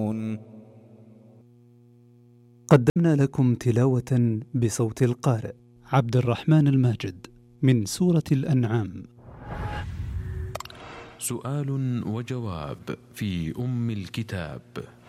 قدمنا لكم تلاوة بصوت القارئ عبد الرحمن الماجد من سورة الأنعام. سؤال وجواب في أم الكتاب.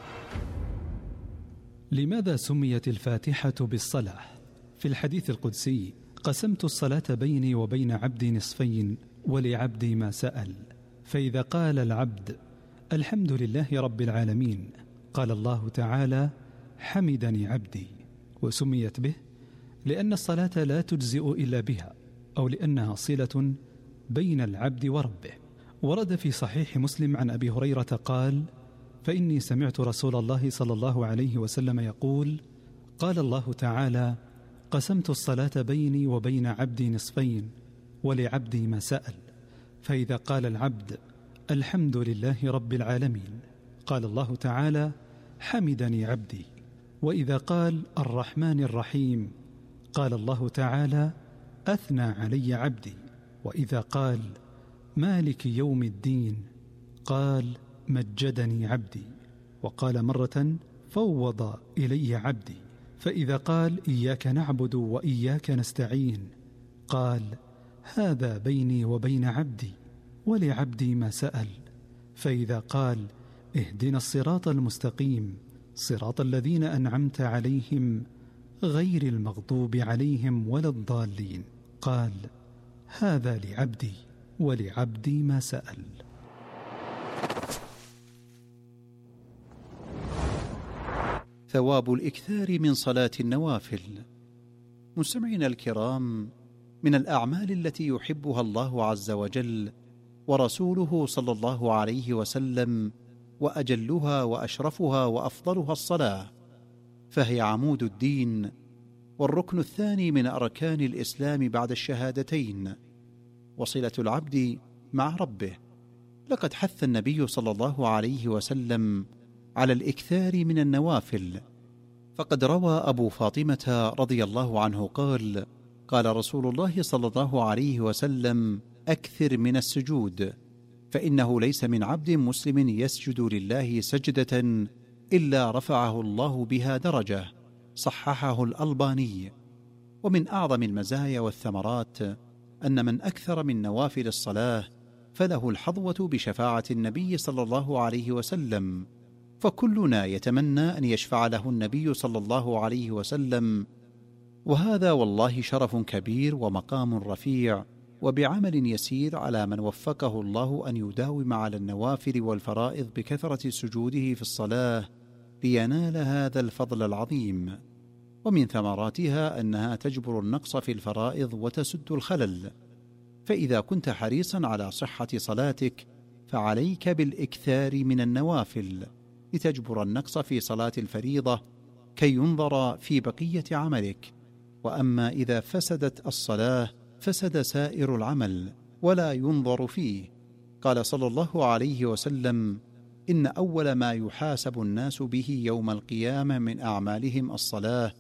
لماذا سميت الفاتحة بالصلاة؟ في الحديث القدسي: قسمت الصلاة بيني وبين عبدي نصفين ولعبدي ما سأل. فإذا قال العبد الحمد لله رب العالمين، قال الله تعالى: حمدني عبدي. وسميت به لأن الصلاة لا تجزئ إلا بها، أو لأنها صلة بين العبد وربه. ورد في صحيح مسلم عن أبي هريرة قال: فإني سمعت رسول الله صلى الله عليه وسلم يقول: قال الله تعالى: قسمت الصلاة بيني وبين عبدي نصفين ولعبدي ما سأل. فإذا قال العبد الحمد لله رب العالمين، قال الله تعالى: حمدني عبدي. وإذا قال الرحمن الرحيم، قال الله تعالى: أثنى علي عبدي. وإذا قال مالك يوم الدين، قال: مجدني عبدي. وقال مرة: فوض إلي عبدي. فإذا قال إياك نعبد وإياك نستعين، قال: هذا بيني وبين عبدي ولعبدي ما سأل. فإذا قال اهدنا الصراط المستقيم صراط الذين أنعمت عليهم غير المغضوب عليهم ولا الضالين، قال: هذا لعبدي ولعبدي ما سأل. ثواب الإكثار من صلاة النوافل. مستمعينا الكرام، من الأعمال التي يحبها الله عز وجل ورسوله صلى الله عليه وسلم وأجلها وأشرفها وأفضلها الصلاة، فهي عمود الدين والركن الثاني من أركان الإسلام بعد الشهادتين، وصلة العبد مع ربه. لقد حث النبي صلى الله عليه وسلم على الإكثار من النوافل، فقد روى أبو فاطمة رضي الله عنه قال: قال رسول الله صلى الله عليه وسلم: أكثر من السجود، فإنه ليس من عبد مسلم يسجد لله سجدة إلا رفعه الله بها درجة. صححه الألباني. ومن أعظم المزايا والثمرات أن من أكثر من نوافل الصلاة فله الحظوة بشفاعة النبي صلى الله عليه وسلم، فكلنا يتمنى أن يشفع له النبي صلى الله عليه وسلم، وهذا والله شرف كبير ومقام رفيع، وبعمل يسير على من وفقه الله أن يداوم على النوافل والفرائض بكثرة سجوده في الصلاة لينال هذا الفضل العظيم. ومن ثمراتها أنها تجبر النقص في الفرائض وتسد الخلل، فإذا كنت حريصا على صحة صلاتك فعليك بالإكثار من النوافل لتجبر النقص في صلاة الفريضة كي ينظر في بقية عملك. وأما إذا فسدت الصلاة فسد سائر العمل ولا ينظر فيه. قال صلى الله عليه وسلم: إن أول ما يحاسب الناس به يوم القيامة من أعمالهم الصلاة،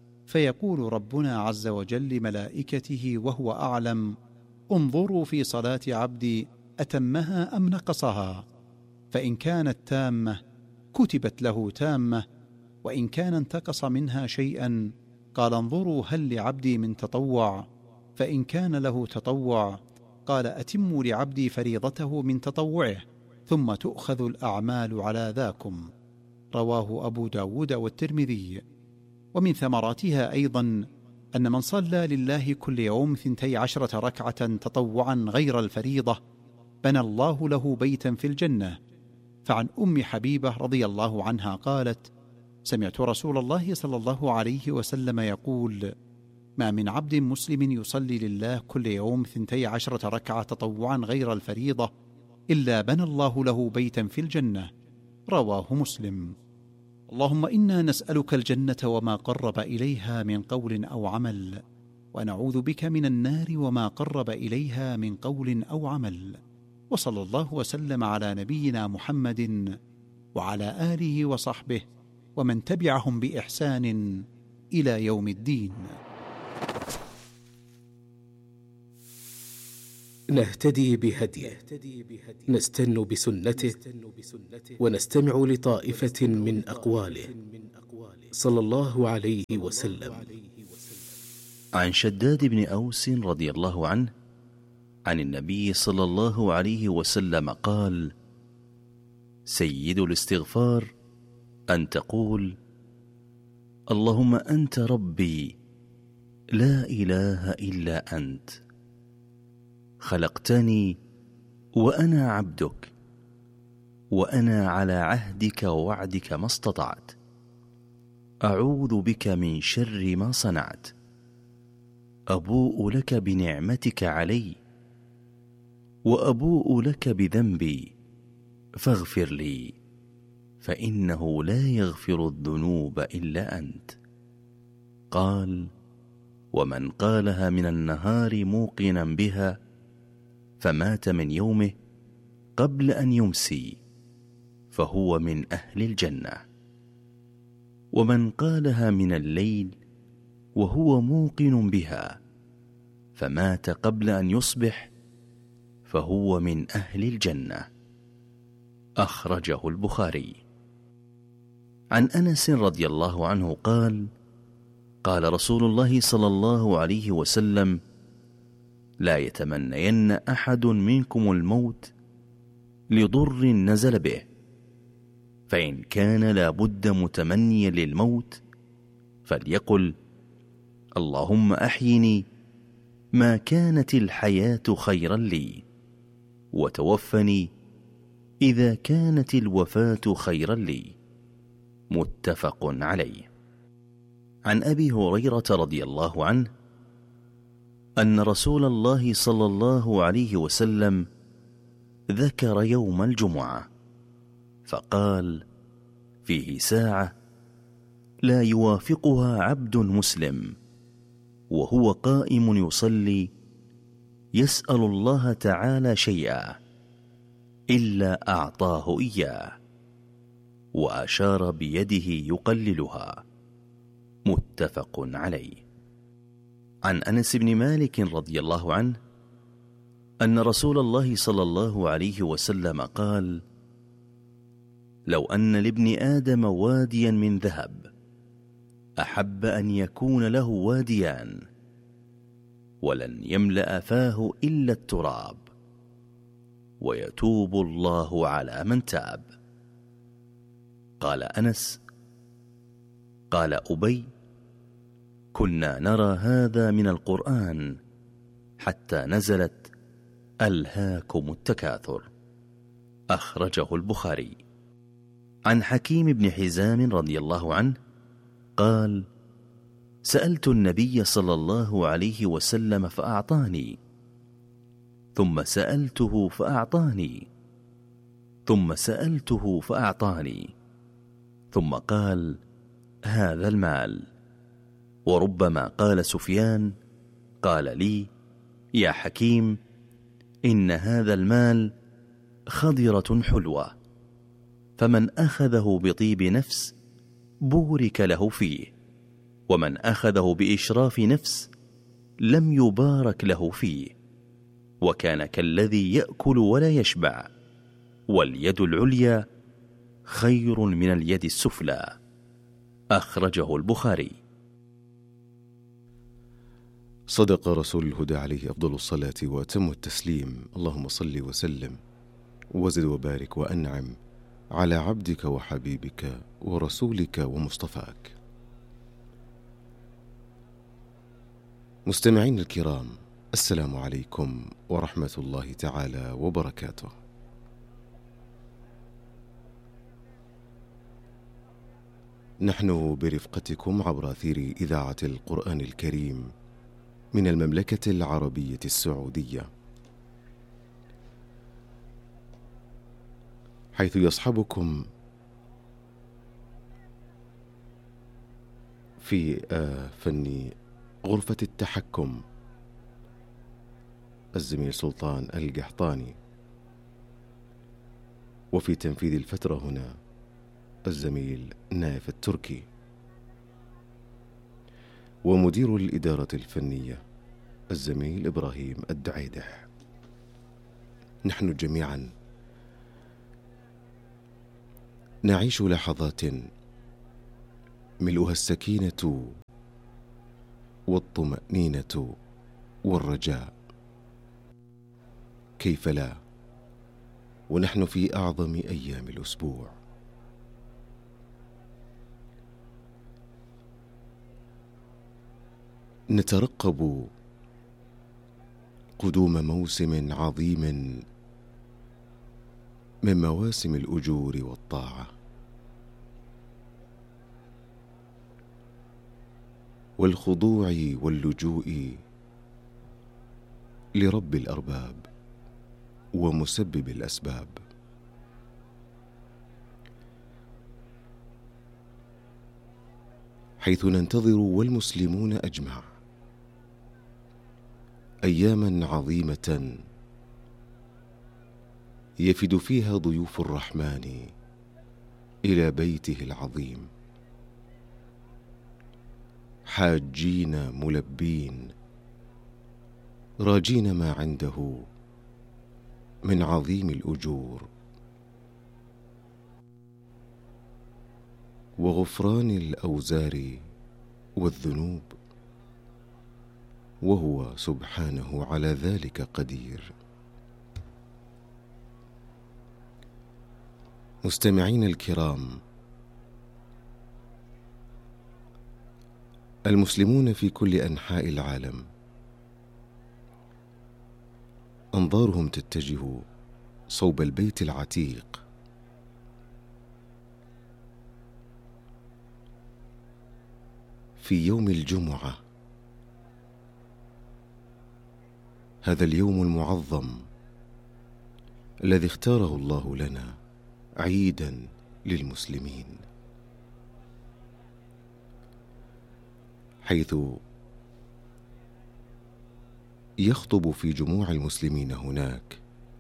فيقول ربنا عز وجل لملائكته وهو أعلم: انظروا في صلاة عبدي أتمها أم نقصها، فإن كانت تامة كتبت له تامة، وإن كان انتقص منها شيئا قال انظروا هل لعبدي من تطوع، فإن كان له تطوع قال أتموا لعبدي فريضته من تطوعه، ثم تؤخذ الأعمال على ذاكم. رواه أبو داود والترمذي. ومن ثمراتها أيضا أن من صلى لله كل يوم 12 ركعة تطوعا غير الفريضة بنى الله له بيتا في الجنة. فعن أم حبيبة رضي الله عنها قالت: سمعت رسول الله صلى الله عليه وسلم يقول: ما من عبد مسلم يصلي لله كل يوم 12 ركعة تطوعا غير الفريضة إلا بنى الله له بيتا في الجنة. رواه مسلم. اللهم إنا نسألك الجنة وما قرب إليها من قول أو عمل، ونعوذ بك من النار وما قرب إليها من قول أو عمل. وصلى الله وسلم على نبينا محمد وعلى آله وصحبه ومن تبعهم بإحسان إلى يوم الدين. نهتدي بهديه، نستن بسنته، ونستمع لطائفة من أقواله صلى الله عليه وسلم. عن شداد بن أوس رضي الله عنه عن النبي صلى الله عليه وسلم قال: سيد الاستغفار أن تقول: اللهم أنت ربي لا إله إلا أنت، خلقتني وأنا عبدك، وأنا على عهدك ووعدك ما استطعت، أعوذ بك من شر ما صنعت، أبوء لك بنعمتك علي وأبوء لك بذنبي فاغفر لي، فإنه لا يغفر الذنوب إلا أنت. قال: ومن قالها من النهار موقنا بها فمات من يومه قبل أن يمسي فهو من أهل الجنة، ومن قالها من الليل وهو موقن بها فمات قبل أن يصبح فهو من أهل الجنة. أخرجه البخاري. عن أنس رضي الله عنه قال: قال رسول الله صلى الله عليه وسلم: لا يتمنين أحد منكم الموت لضر نزل به، فإن كان لا بد متمنيا للموت فليقل: اللهم أحيني ما كانت الحياة خيرا لي، وتوفني إذا كانت الوفاة خيرا لي. متفق عليه. عن أبي هريرة رضي الله عنه أن رسول الله صلى الله عليه وسلم ذكر يوم الجمعة فقال: فيه ساعة لا يوافقها عبد مسلم وهو قائم يصلي يسأل الله تعالى شيئا إلا أعطاه إياه، وأشار بيده يقللها. متفق عليه. عن أنس بن مالك رضي الله عنه أن رسول الله صلى الله عليه وسلم قال: لو أن لابن آدم واديا من ذهب أحب أن يكون له واديان ولن يملأ فاه إلا التراب، ويتوب الله على من تاب. قال أنس: قال أبي: كنا نرى هذا من القرآن حتى نزلت ألهاكم التكاثر. أخرجه البخاري. عن حكيم بن حزام رضي الله عنه قال: سألت النبي صلى الله عليه وسلم فأعطاني، ثم سألته فأعطاني، ثم سألته فأعطاني، ثم قال: هذا المال. وربما قال سفيان: قال لي: يا حكيم، إن هذا المال خضرة حلوة، فمن أخذه بطيب نفس بورك له فيه، ومن أخذه بإشراف نفس لم يبارك له فيه، وكان كالذي يأكل ولا يشبع، واليد العليا خير من اليد السفلى. أخرجه البخاري. صدق رسول الهدى عليه أفضل الصلاة وأتم التسليم. اللهم صل وسلم وزد وبارك وأنعم على عبدك وحبيبك ورسولك ومصطفاك. مستمعين الكرام، السلام عليكم ورحمة الله تعالى وبركاته. نحن برفقتكم عبر أثير إذاعة القرآن الكريم من المملكة العربية السعودية، حيث يصحبكم في فن غرفة التحكم الزميل سلطان القحطاني، وفي تنفيذ الفترة هنا الزميل نايف التركي، ومدير الإدارة الفنية الزميل إبراهيم الدعيدح. نحن جميعا نعيش لحظات ملؤها السكينة والطمأنينة والرجاء، كيف لا ونحن في أعظم أيام الأسبوع؟ نترقب قدوم موسم عظيم من مواسم الأجور والطاعة، والخضوع واللجوء لرب الأرباب ومسبب الأسباب. حيث ننتظر والمسلمون أجمع أياما عظيمة يفد فيها ضيوف الرحمن إلى بيته العظيم، حاجين ملبين راجين ما عنده من عظيم الأجور وغفران الأوزار والذنوب، وهو سبحانه على ذلك قدير. مستمعين الكرام، المسلمون في كل أنحاء العالم أنظارهم تتجه صوب البيت العتيق، في يوم الجمعة، هذا اليوم المعظم الذي اختاره الله لنا عيدا للمسلمين، حيث يخطب في جموع المسلمين هناك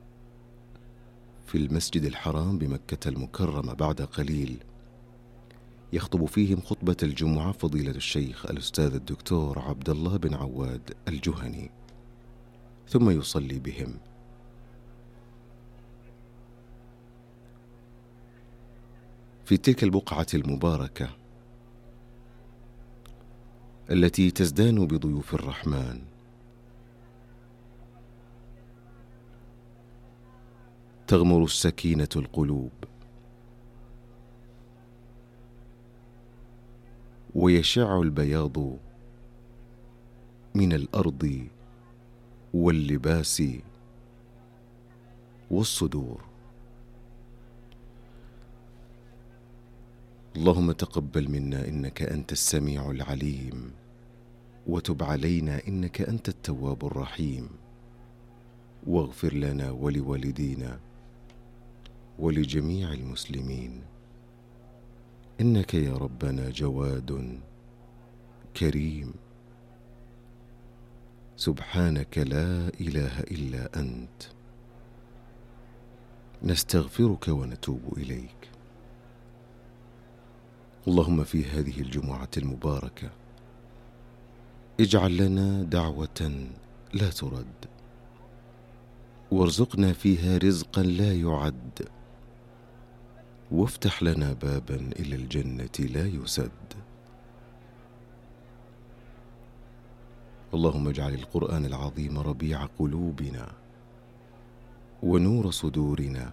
في المسجد الحرام بمكة المكرمة بعد قليل، يخطب فيهم خطبة الجمعة فضيلة الشيخ الأستاذ الدكتور عبد الله بن عواد الجهني، ثم يصلي بهم. في تلك البقعة المباركة التي تزدان بضيوف الرحمن، تغمر السكينة القلوب، ويشع البياض من الأرض واللباس والصدور. اللهم تقبل منا إنك أنت السميع العليم، وتب علينا إنك أنت التواب الرحيم، واغفر لنا ولوالدينا ولجميع المسلمين، إنك يا ربنا جواد كريم، سبحانك لا إله إلا أنت، نستغفرك ونتوب إليك. اللهم في هذه الجمعة المباركة اجعل لنا دعوة لا ترد، وارزقنا فيها رزقا لا يعد، وافتح لنا بابا إلى الجنة لا يسد. اللهم اجعل القرآن العظيم ربيع قلوبنا ونور صدورنا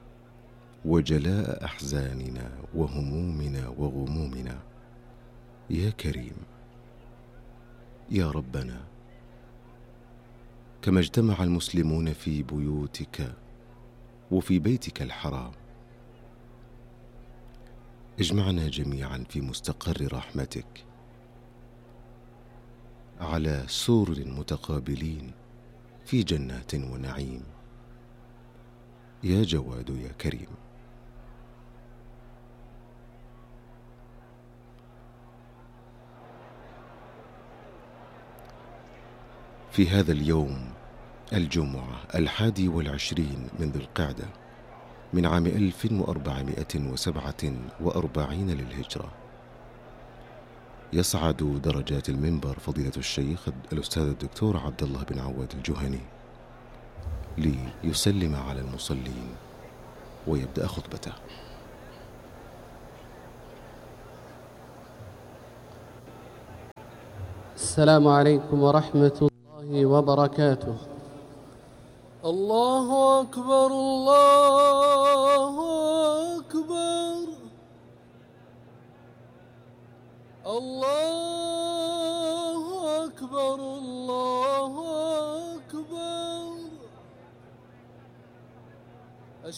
وجلاء أحزاننا وهمومنا وغمومنا، يا كريم يا ربنا. كما اجتمع المسلمون في بيوتك وفي بيتك الحرام، اجمعنا جميعا في مستقر رحمتك على سرر متقابلين في جنات ونعيم، يا جواد يا كريم. في هذا اليوم الجمعة 21 من ذي القعدة من عام 1447 للهجرة، يصعد درجات المنبر فضيلة الشيخ الأستاذ الدكتور عبد الله بن عواد الجهني ليسلم على المصلين ويبدأ خطبته. السلام عليكم ورحمة الله وبركاته. الله أكبر الله أكبر الله أكبر